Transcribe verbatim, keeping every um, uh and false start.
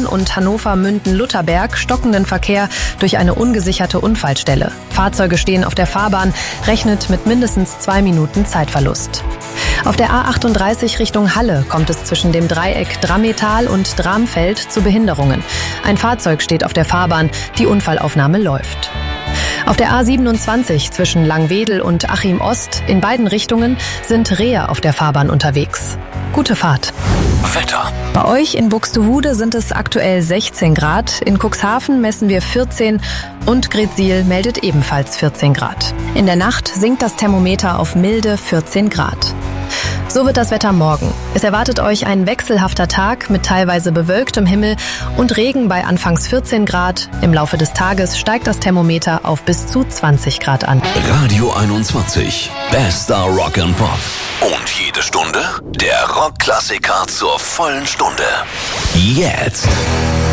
Bonn und Hannover-Münden-Lutherberg stockenden Verkehr durch eine ungesicherte Unfallstelle. Fahrzeuge stehen auf der Fahrbahn, rechnet mit mindestens zwei Minuten Zeitverlust. Auf der A achtunddreißig Richtung Halle kommt es zwischen dem Dreieck Drammetal und Dramfeld zu Behinderungen. Ein Fahrzeug steht auf der Fahrbahn, die Unfallaufnahme läuft. Auf der A siebenundzwanzig zwischen Langwedel und Achim Ost in beiden Richtungen sind Rehe auf der Fahrbahn unterwegs. Gute Fahrt. Wetter. Bei euch in Buxtehude sind es aktuell sechzehn Grad, in Cuxhaven messen wir vierzehn und Gretsiel meldet ebenfalls vierzehn Grad. In der Nacht sinkt das Thermometer auf milde vierzehn Grad. So wird das Wetter morgen. Es erwartet euch ein wechselhafter Tag mit teilweise bewölktem Himmel und Regen bei anfangs vierzehn Grad. Im Laufe des Tages steigt das Thermometer auf bis zu zwanzig Grad an. Radio einundzwanzig. Bester Rock and Pop. Und jede Stunde der Rockklassiker zur vollen Stunde. Jetzt.